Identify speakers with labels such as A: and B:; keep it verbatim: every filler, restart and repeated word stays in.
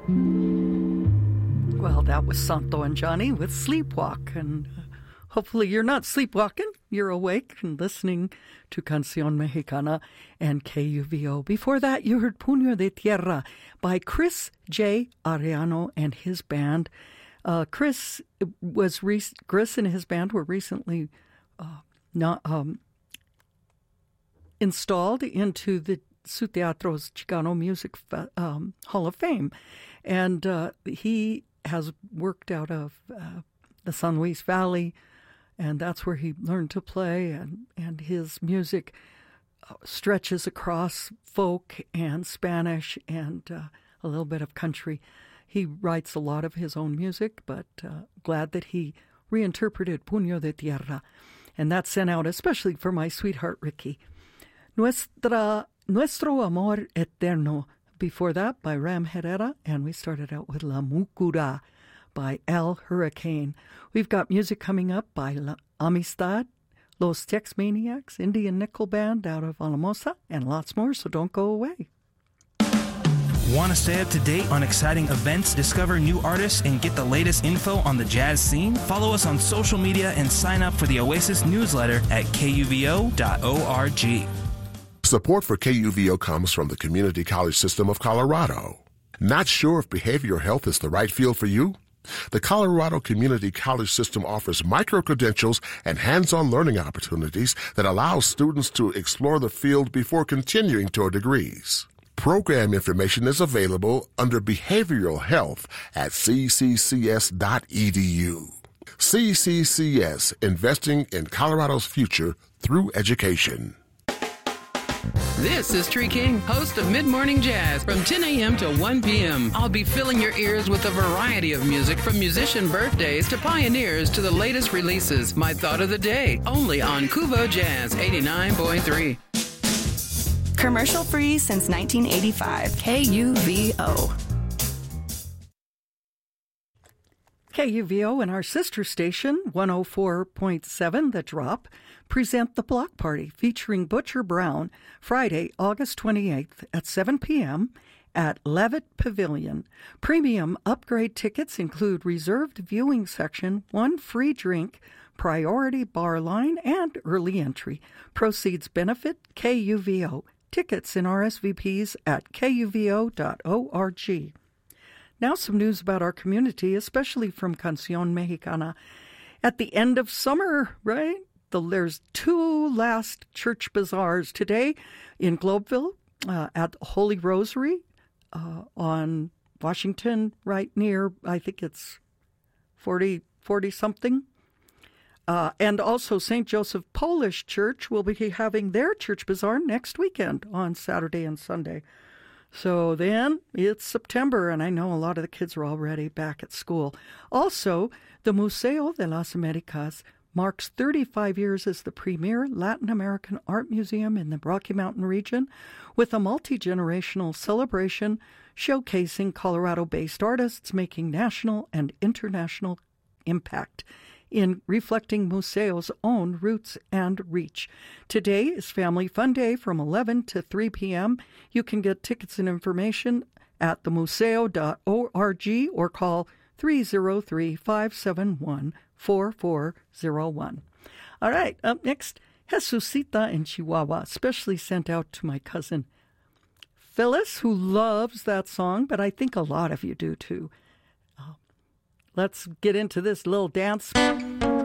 A: Well, that was Santo and Johnny with Sleepwalk, and uh, hopefully you're not sleepwalking, you're awake and listening to Canción Mexicana and K U V O. Before that, you heard Puño de Tierra by Chris J. Arellano and his band. Uh, Chris was re- Chris and his band were recently uh, not um, installed into the Su Teatro's Chicano Music um, Hall of Fame, and uh, he has worked out of uh, the San Luis Valley, and that's where he learned to play, and, and his music uh, stretches across folk and Spanish and uh, a little bit of country. He writes a lot of his own music, but uh, glad that he reinterpreted Puño de Tierra, and that's sent out especially for my sweetheart Ricky. Nuestra, Nuestro Amor Eterno. Before that, by Ram Herrera, and we started out with La Mucura by El Hurricane. We've got music coming up by La Amistad, Los Tex Maniacs, Indian Nickel Band out of Alamosa, and lots more, so don't go away.
B: Want to stay up to date on exciting events, discover new artists, and get the latest info on the jazz scene? Follow us on social media and sign up for the Oasis newsletter at K U V O dot org.
C: Support for K U V O comes from the Community College System of Colorado. Not sure if behavioral health is the right field for you? The Colorado Community College System offers micro-credentials and hands-on learning opportunities that allow students to explore the field before continuing toward degrees. Program information is available under Behavioral Health at c c c s dot e d u. C C C S, investing in Colorado's future through education.
D: This is Tree King, host of Mid-Morning Jazz from ten a.m. to one p.m. I'll be filling your ears with a variety of music from musician birthdays to pioneers to the latest releases. My thought of the day, only on Kuvo Jazz eighty-nine point three.
E: Commercial free since nineteen eighty-five. K U V O.
A: K U V O and our sister station, one oh four point seven, The Drop, present The Block Party featuring Butcher Brown, Friday, August twenty-eighth at seven p.m. at Levitt Pavilion. Premium upgrade tickets include reserved viewing section, one free drink, priority bar line, and early entry. Proceeds benefit K U V O. Tickets and R S V Ps at K U V O dot org. Now some news about our community, especially from Canción Mexicana. At the end of summer, right, the, there's two last church bazaars today in Globeville uh, at Holy Rosary uh, on Washington, right near, I think it's forty, forty-something. Uh, and also Saint Joseph Polish Church will be having their church bazaar next weekend on Saturday and Sunday. So then it's September, and I know a lot of the kids are already back at school. Also, the Museo de las Americas marks thirty-five years as the premier Latin American art museum in the Rocky Mountain region, with a multi-generational celebration showcasing Colorado-based artists making national and international impact in reflecting Museo's own roots and reach. Today is Family Fun Day from eleven to three p.m. You can get tickets and information at the museo dot org or call three oh three, five seven one, four four oh one. All right, up next, Jesusita in Chihuahua, especially sent out to my cousin Phyllis, who loves that song, but I think a lot of you do too. Let's get into this little dance.